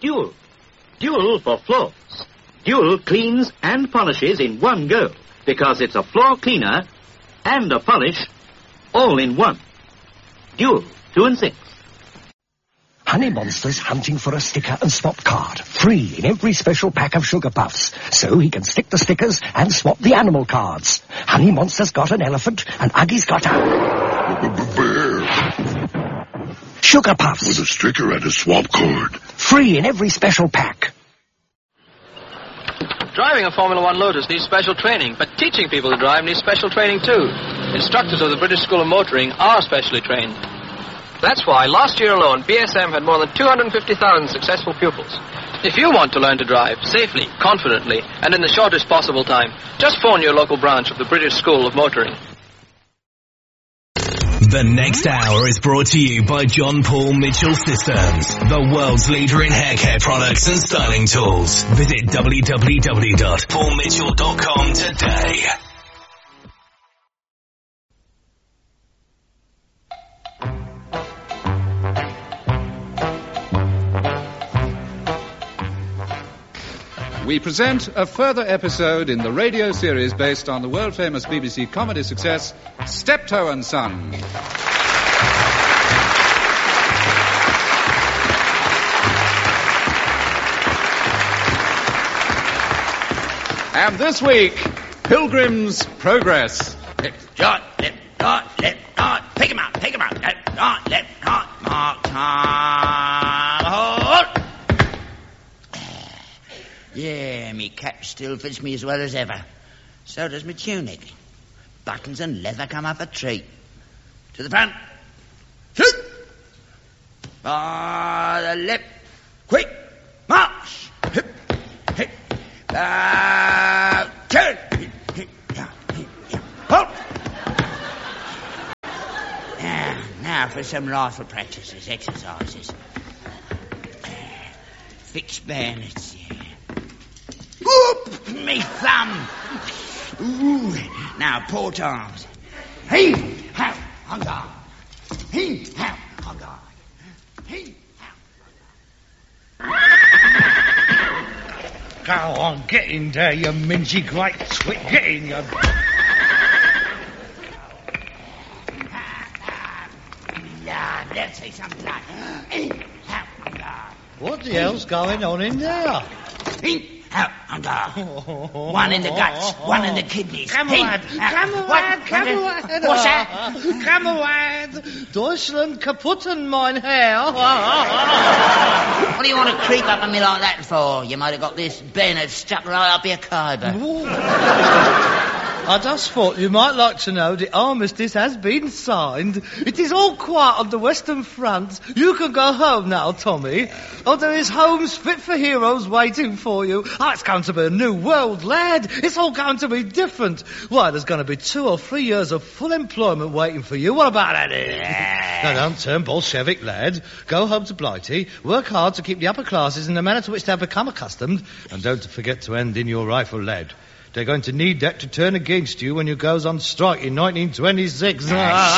Dual. Dual for floors. Dual cleans and polishes in one go, because it's a floor cleaner and a polish all in one. Dual, 2 and 6. Honey Monster's hunting for a sticker and swap card, free in every special pack of Sugar Puffs, so he can stick the stickers and swap the animal cards. Honey Monster's got an elephant, and Uggy's got a... bear. Sugar Puffs. With a sticker and a swap card. Free in every special pack. Driving a Formula One Lotus needs special training, but teaching people to drive needs special training too. Instructors of the British School of Motoring are specially trained. That's why last year alone, BSM had more than 250,000 successful pupils. If you want to learn to drive safely, confidently, and in the shortest possible time, just phone your local branch of the British School of Motoring. The next hour is brought to you by John Paul Mitchell Systems, the world's leader in hair care products and styling tools. Visit www.paulmitchell.com today. We present a further episode in the radio series based on the world-famous BBC comedy success, Steptoe and Son. And this week, Pilgrim's Progress. Left, right, left, pick him up, left, right, left, mark, time, hold. Yeah, me cap still fits me as well as ever. So does me tunic. Buttons and leather come up a treat. To the front. Shoot! By the left. Quick! March! Hip! Hip! Turn! Hold! Now for some rifle practices, exercises. Fixed bayonets, yeah. Whoop! Me thumb! Ooh! Now, port arms. Heave! How! On guard! Heave! How! On guard! Heave! How! Go on, get in there, you mingy great twit. Get in, you... Let's see some blood. Heave! How! On guard! What the hell's going on in there? Heave! Out on guard. One in the guts, one in the kidneys. Camarade! What's that? Camarade! Deutschland kaputten, mein Herr. What do you want to creep up on me like that for? You might have got this bayonet stuck right up your kyber. I just thought you might like to know the armistice has been signed. It is all quiet on the Western Front. You can go home now, Tommy. Oh, there is homes fit for heroes waiting for you. Oh, it's going to be a new world, lad. It's all going to be different. Why, there's going to be 2 or 3 years of full employment waiting for you. What about that? Now, don't turn Bolshevik, lad. Go home to Blighty. Work hard to keep the upper classes in the manner to which they have become accustomed. And don't forget to end in your rifle, lad. They're going to need that to turn against you when you goes on strike in 1926.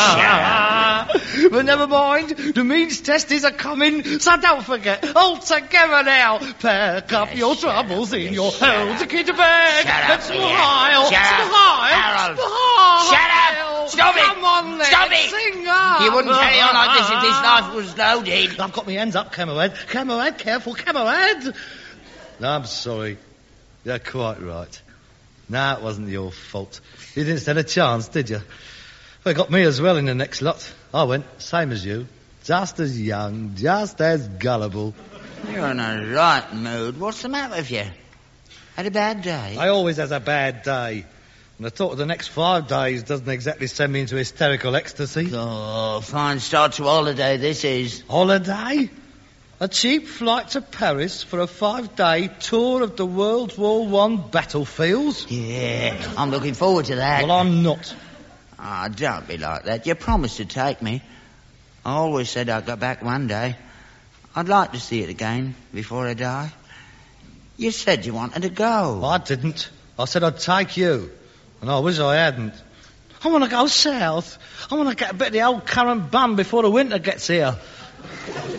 But never mind, the means testers are coming, so don't forget, all together now. Pack up your troubles in your held-to-kid bag. And smile, smile. Shut up! Stop it! Come on then, stop it! Sing on. You wouldn't carry on like this if this knife was loaded. I've got my hands up, Camarade. Camarade, careful, Camarade. No, I'm sorry. You're quite right. No, it wasn't your fault. You didn't stand a chance, did you? They got me as well in the next lot. I went, same as you. Just as young, just as gullible. You're in a right mood. What's the matter with you? Had a bad day? I always has a bad day. And the thought of the next 5 days doesn't exactly send me into hysterical ecstasy. Oh, fine start to holiday this is. Holiday? A cheap flight to Paris for a 5-day tour of the World War I battlefields? Yeah, I'm looking forward to that. Well, I'm not. Ah, don't be like that. You promised to take me. I always said I'd go back one day. I'd like to see it again before I die. You said you wanted to go. I didn't. I said I'd take you. And I wish I hadn't. I want to go south. I want to get a bit of the old currant bun before the winter gets here. You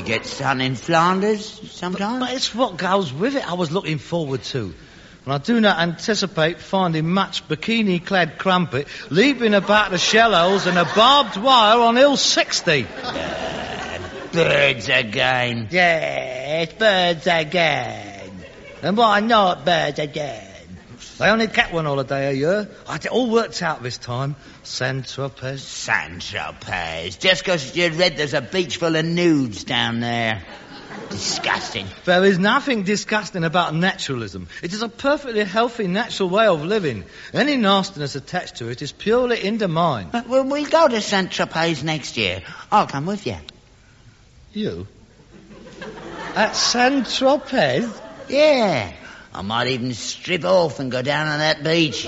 You get sun in Flanders sometimes? But it's what goes with it I was looking forward to. And I do not anticipate finding much bikini-clad crumpet leaping about the shallows and a barbed wire on Hill 60. Birds again. Yes, birds again. And why not birds again? They only get one holiday a year. It all worked out this time. Saint-Tropez. Saint-Tropez. Just 'cause you read there's a beach full of nudes down there. Disgusting. There is nothing disgusting about naturalism. It is a perfectly healthy, natural way of living. Any nastiness attached to it is purely undermined. Well, we'll go to Saint-Tropez next year. I'll come with you. You? At Saint-Tropez? Yeah. I might even strip off and go down on that beach.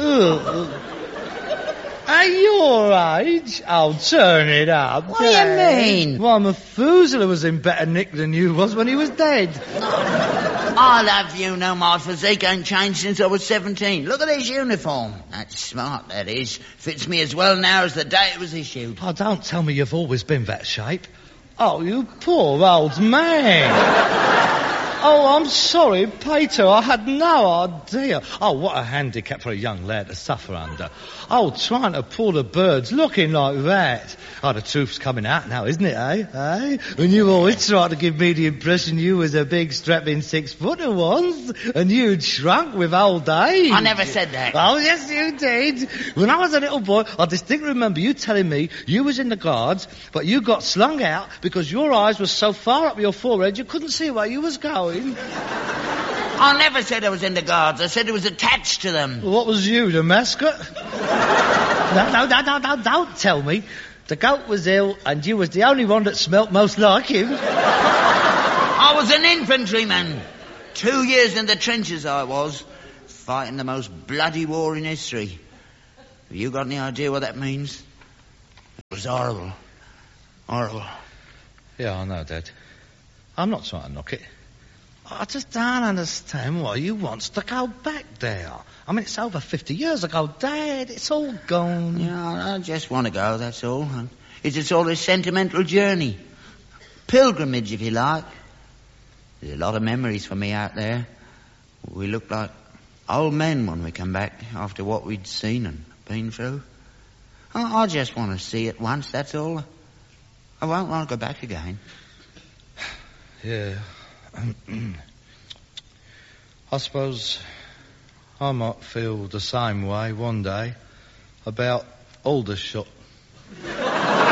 At your age? Oh, turn it up. What do you mean? Why, Methuselah was in better nick than you was when he was dead. I love you, no, my physique ain't changed since I was 17. Look at this uniform. That's smart, that is. Fits me as well now as the day it was issued. Oh, don't tell me you've always been that shape. Oh, you poor old man. Oh, I'm sorry, Peter. I had no idea. Oh, what a handicap for a young lad to suffer under. Oh, trying to pull the birds looking like that. Oh, the truth's coming out now, isn't it, eh? And you always tried to give me the impression you was a big strapping 6-footer once, and you'd shrunk with old age. I never said that. Oh, yes, you did. When I was a little boy, I distinctly remember you telling me you was in the Guards, but you got slung out because your eyes were so far up your forehead you couldn't see where you was going. I never said I was in the Guards. I said I was attached to them. What was you, the mascot? No, don't tell me. The goat was ill and you was the only one that smelt most like him. I was an infantryman. 2 years in the trenches I was, fighting the most bloody war in history. Have you got any idea what that means? It was horrible. Horrible. Yeah, I know, Dad. I'm not trying to knock it. I just don't understand why you wants to go back there. I mean, it's over 50 years ago, Dad. It's all gone. Yeah, I just want to go, that's all. It's a sort of sentimental journey. Pilgrimage, if you like. There's a lot of memories for me out there. We looked like old men when we come back after what we'd seen and been through. I just want to see it once, that's all. I won't want to go back again. Yeah. I suppose I might feel the same way one day about Aldershot. Well,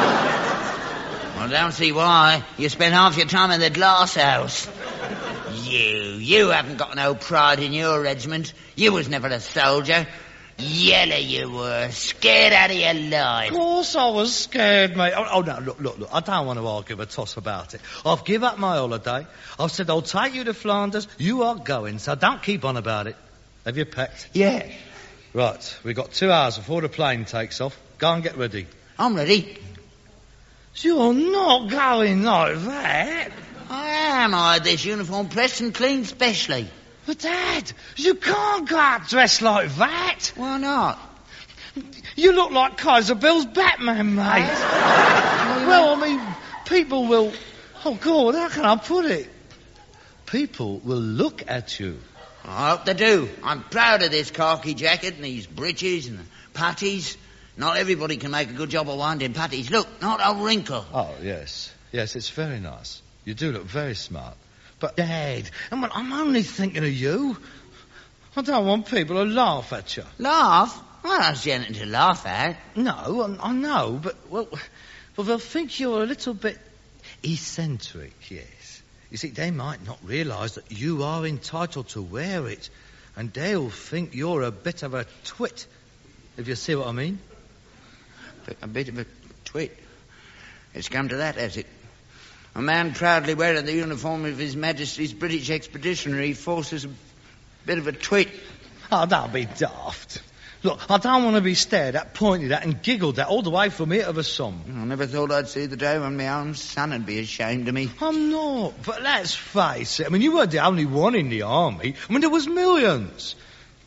I don't see why. You spend half your time in the glass house. You haven't got no pride in your regiment. You was never a soldier. Yellow you were, scared out of your life. Of course I was scared, mate. Oh, no, look, I don't want to argue a toss about it. I've given up my holiday. I've said I'll take you to Flanders. You are going, so don't keep on about it. Have you packed? Yeah. Right, we've got 2 hours before the plane takes off. Go and get ready. I'm ready. You're not going like that. I am. I had this uniform pressed and cleaned specially. But, Dad, you can't go out dressed like that. Why not? You look like Kaiser Bill's Batman, mate. Well, I mean, people will... Oh, God, how can I put it? People will look at you. I hope they do. I'm proud of this khaki jacket and these breeches and the puttees. Not everybody can make a good job of winding puttees. Look, not a wrinkle. Oh, yes. Yes, it's very nice. You do look very smart. But, Dad, I'm only thinking of you. I don't want people to laugh at you. Laugh? Well, that's anything to laugh at. No, I know, but, well, they'll think you're a little bit eccentric, yes. You see, they might not realise that you are entitled to wear it, and they'll think you're a bit of a twit, if you see what I mean. A bit of a twit? It's come to that, has it? A man proudly wearing the uniform of His Majesty's British Expeditionary Force is a bit of a twit. Oh, don't be daft. Look, I don't want to be stared at, pointed at and giggled at all the way from here to the Somme. I never thought I'd see the day when my own son would be ashamed of me. I'm not, but let's face it. I mean, you weren't the only one in the army. I mean, there was millions.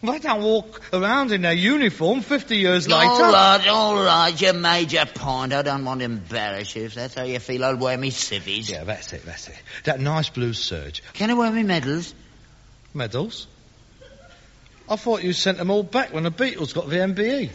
They don't walk around in their uniform 50 years later. All right, you made your point. I don't want to embarrass you. If that's how you feel, I'll wear me civvies. Yeah, that's it. That nice blue serge. Can I wear me medals? Medals? I thought you sent them all back when the Beatles got the MBE.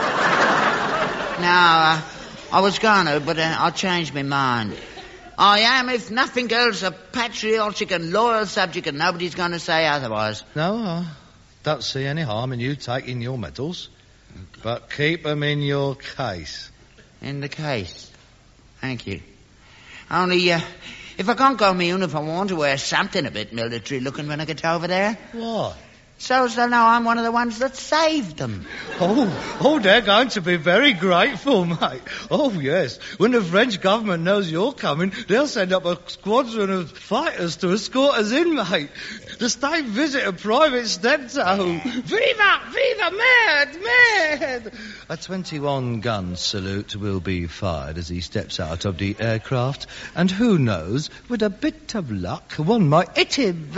No, I was going to, but I changed my mind. I am, if nothing else, a patriotic and loyal subject, and nobody's going to say otherwise. No, I don't see any harm in you taking your medals, but keep them in your case. In the case? Thank you. Only, if I can't go in my uniform, I want to wear something a bit military-looking when I get over there. What? So as they'll know I'm one of the ones that saved them. Oh, they're going to be very grateful, mate. Oh, yes. When the French government knows you're coming, they'll send up a squadron of fighters to escort us in, mate. The State Visitor Private Steptoe. Viva, mad! A 21-gun salute will be fired as he steps out of the aircraft, and who knows, with a bit of luck, one might hit him.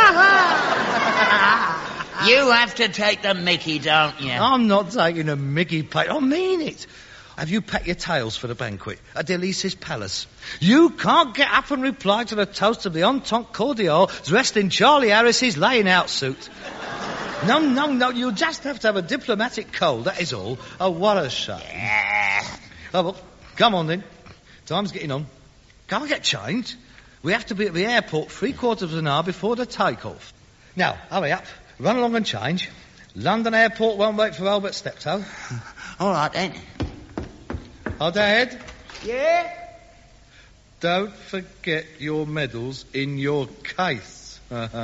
You have to take the mickey, don't you? I'm not taking a mickey, Pate. I mean it. Have you packed your tails for the banquet at Delice's Palace? You can't get up and reply to the toast of the Entente Cordiale dressed in Charlie Harris's laying-out suit. No, you'll just have to have a diplomatic cold, that is all. Oh, what a shame. Oh, well, come on then. Time's getting on. Go and get changed. We have to be at the airport 3/4 of an hour before the takeoff. Now, hurry up. Run along and change. London Airport won't wait for Albert Steptoe. All right, then. Oh, Dad? Yeah? Don't forget your medals in your case.